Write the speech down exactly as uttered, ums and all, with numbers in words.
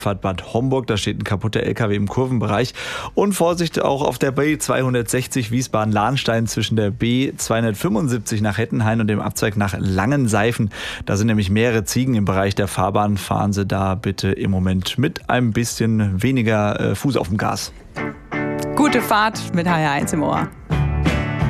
Fahrt Bad Homburg, da steht ein kaputter L K W im Kurvenbereich. Und Vorsicht auch auf der B zweihundertsechzig Wiesbaden-Lahnstein zwischen der B zweihundertfünfundsiebzig nach Hettenhain und dem Abzweig nach Langenseifen. Da sind nämlich mehrere Ziegen im Bereich der Fahrbahn. Fahren Sie da bitte im Moment mit ein bisschen weniger äh, Fuß auf dem Gas. Gute Fahrt mit H R eins im Ohr.